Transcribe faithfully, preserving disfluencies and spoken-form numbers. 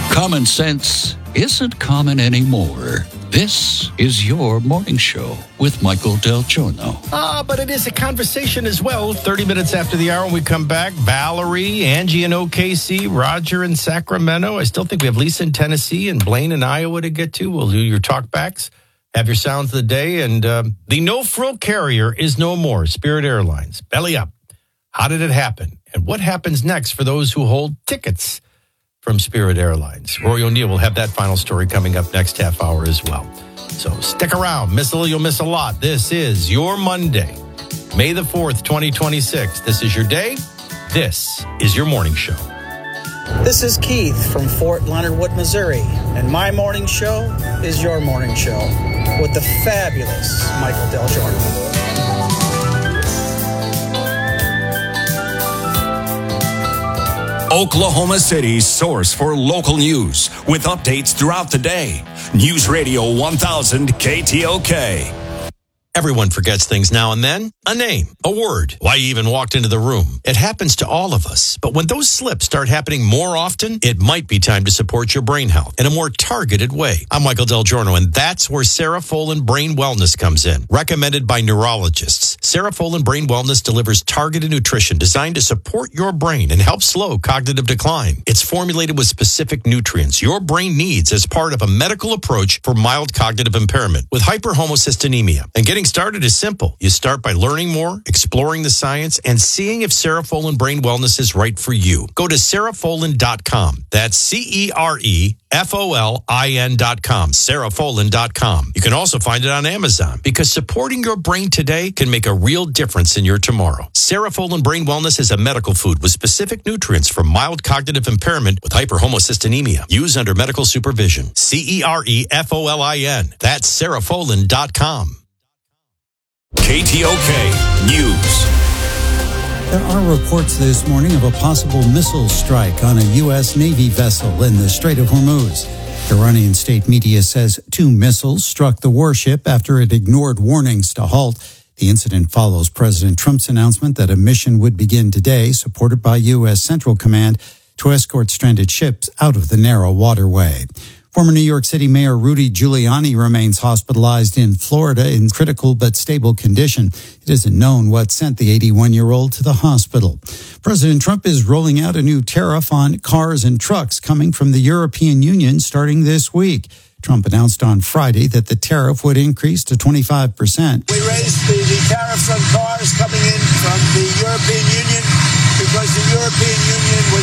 Common sense isn't common anymore. This is your morning show with Michael Del Giorno. Ah, but it is a conversation as well. thirty minutes after the hour when we come back, Valerie, Angie in O K C, Roger in Sacramento. I still think we have Lisa in Tennessee and Blaine in Iowa to get to. We'll do your talkbacks, have your sounds of the day. And uh, the no-frill carrier is no more. Spirit Airlines. Belly up. How did it happen? And what happens next for those who hold tickets from Spirit Airlines? Rory O'Neill will have that final story coming up next half hour as well. So stick around. Miss a little, you'll miss a lot. This is your Monday, May the fourth, twenty twenty-six. This is your day. This is your morning show. This is Keith from Fort Leonard Wood, Missouri, and my morning show is your morning show with the fabulous Michael Del Giorno. Oklahoma City's source for local news with updates throughout the day. News Radio one thousand K T O K. Everyone forgets things now and then. A name, a word, why you even walked into the room. It happens to all of us. But when those slips start happening more often, it might be time to support your brain health in a more targeted way. I'm Michael Del Giorno, and that's where Serafolin Brain Wellness comes in. Recommended by neurologists, Serafolin Brain Wellness delivers targeted nutrition designed to support your brain and help slow cognitive decline. It's formulated with specific nutrients your brain needs as part of a medical approach for mild cognitive impairment with hyperhomocystinemia. And getting started is simple. You start by learning more, exploring the science, and seeing if Serafolin Brain Wellness is right for you. Go to Serafolin dot com. That's C E R E F O L I N dot com. Serafolin dot com. You can also find it on Amazon because supporting your brain today can make a real difference in your tomorrow. Serafolin Brain Wellness is a medical food with specific nutrients for mild cognitive impairment with hyperhomocystinemia. Use under medical supervision. C E R E F O L I N. That's Serafolin dot com. K T O K News. There are reports this morning of a possible missile strike on a U S Navy vessel in the Strait of Hormuz. Iranian state media says two missiles struck the warship after it ignored warnings to halt. The incident follows President Trump's announcement that a mission would begin today, supported by U S Central Command, to escort stranded ships out of the narrow waterway. Former New York City Mayor Rudy Giuliani remains hospitalized in Florida in critical but stable condition. It isn't known what sent the eighty-one-year-old to the hospital. President Trump is rolling out a new tariff on cars and trucks coming from the European Union starting this week. Trump announced on Friday that the tariff would increase to twenty-five percent. We raised the, the tariffs on cars coming in from the European Union because the European Union was